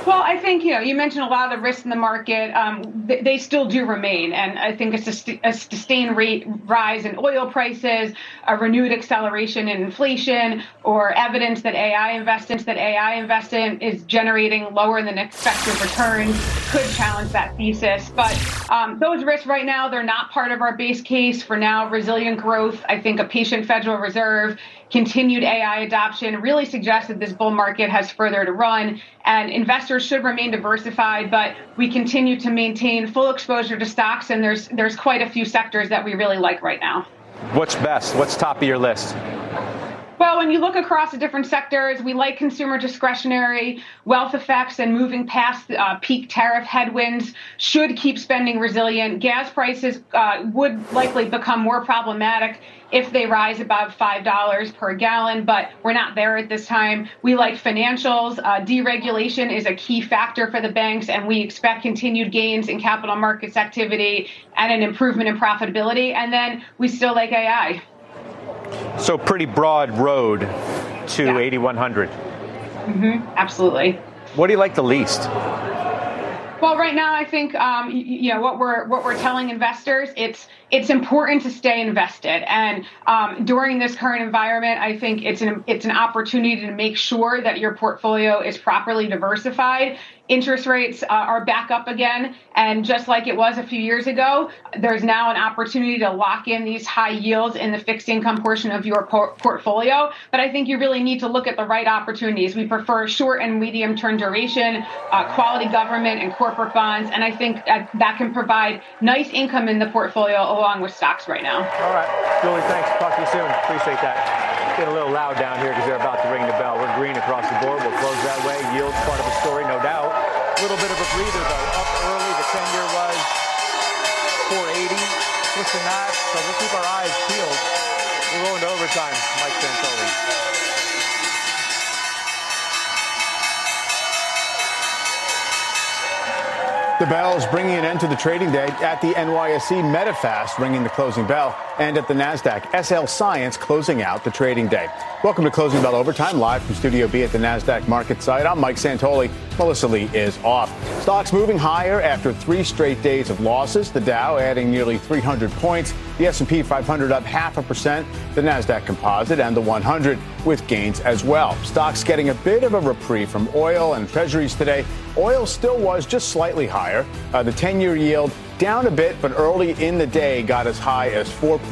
Well, I think, you mentioned a lot of the risks in the market. They still do remain. And I think a sustained rise in oil prices, a renewed acceleration in inflation, or evidence that AI investment is generating lower than expected returns could challenge that thesis. But those risks right now, they're not part of our base case. For now, resilient growth, I think a patient Federal Reserve, continued AI adoption really suggests that this bull market has further to run, and investors should remain diversified, but we continue to maintain full exposure to stocks, and there's quite a few sectors that we really like right now. What's best? What's top of your list? Well, when you look across the different sectors, we like consumer discretionary, wealth effects, and moving past peak tariff headwinds should keep spending resilient. Gas prices would likely become more problematic if they rise above $5 per gallon, but we're not there at this time. We like financials. Deregulation is a key factor for the banks, and we expect continued gains in capital markets activity and an improvement in profitability. And then we still like AI. So pretty broad road to 8,100. Absolutely. What do you like the least? Well, right now, I think what we're telling investors, it's important to stay invested, and during this current environment, I think it's an opportunity to make sure that your portfolio is properly diversified. Interest rates are back up again, and just like it was a few years ago, there's now an opportunity to lock in these high yields in the fixed income portion of your portfolio. But I think you really need to look at the right opportunities. We prefer short and medium term duration, quality government and corporate bonds, and I think that can provide nice income in the portfolio along with stocks right now. All right, Julie, thanks. Talk to you soon. Appreciate that. Getting a little loud down here because they're about to ring the bell. We're green across the board. We'll close that way. Yield's part of the story, no doubt. A little bit of a breather, though. Up early. The 10-year was 480. Pushing that. So we'll keep our eyes peeled. We're going to overtime. Mike Santoli. The bell is bringing an end to the trading day at the NYSE. Medifast ringing the closing bell, and at the NASDAQ, SL Science closing out the trading day. Welcome to Closing Bell Overtime, live from Studio B at the NASDAQ market site. I'm Mike Santoli. Melissa Lee is off. Stocks moving higher after 3 straight days of losses. The Dow adding nearly 300 points. The S&P 500 up 0.5%. The NASDAQ Composite and the 100 with gains as well. Stocks getting a bit of a reprieve from oil and treasuries today. Oil still was just slightly higher. The 10-year yield down a bit, but early in the day got as high as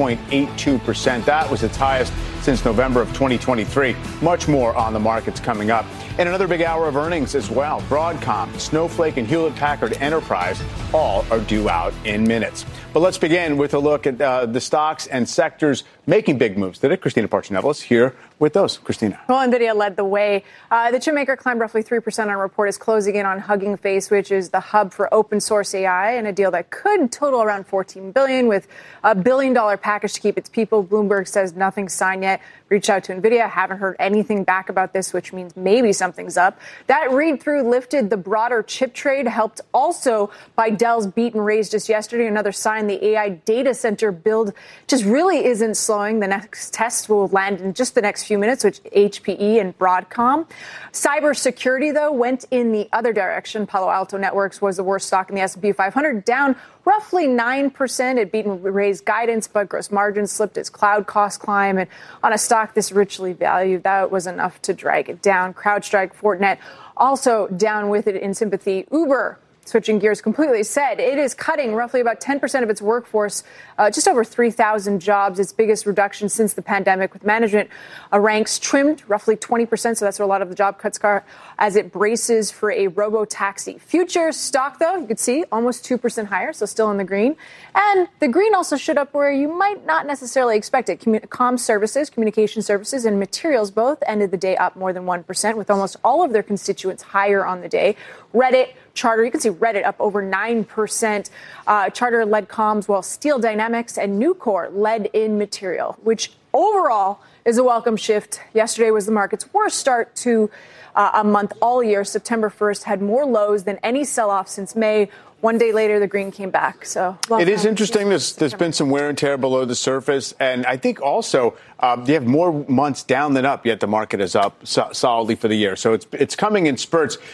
4.82%. That was its highest since November of 2023. Much more on the markets coming up. And another big hour of earnings as well. Broadcom, Snowflake, and Hewlett-Packard Enterprise all are due out in minutes. But let's begin with a look at the stocks and sectors making big moves today. Christina Partsinevelos here with those. Christina. Well, NVIDIA led the way. The chipmaker climbed roughly 3% on report, is closing in on Hugging Face, which is the hub for open source AI, and a deal that could total around $14 billion with a $1 billion package to keep its people. Bloomberg says nothing's signed yet. Reached out to NVIDIA, haven't heard anything back about this, which means maybe something's up. That read-through lifted the broader chip trade, helped also by Dell's beat and raise just yesterday. Another sign the AI data center build just really isn't slowing. The next test will land in just the next few minutes, which HPE and Broadcom. Cybersecurity, though, went in the other direction. Palo Alto Networks was the worst stock in the S&P 500, down roughly 9%. It beat and raised guidance, but gross margins slipped as cloud costs climb. And on a stock this richly valued, that was enough to drag it down. CrowdStrike, Fortinet also down with it in sympathy. Uber, switching gears completely, said it is cutting roughly about 10% of its workforce, just over 3,000 jobs, its biggest reduction since the pandemic, with management ranks trimmed roughly 20%. So that's where a lot of the job cuts are, as it braces for a robo-taxi. Futures stock, though, you could see almost 2% higher, so still in the green. And the green also showed up where you might not necessarily expect it. Comm services, communication services, and materials both ended the day up more than 1%, with almost all of their constituents higher on the day. Reddit, Charter, you can see Reddit up over 9%. Charter led comms, while Steel Dynamics and Nucor led in material, which overall is a welcome shift. Yesterday was the market's worst start to a month all year. September 1st had more lows than any sell-off since May. One day later, the green came back. So it is interesting. There's been some wear and tear below the surface. And I think also you have more months down than up, yet the market is up solidly for the year. So it's coming in spurts.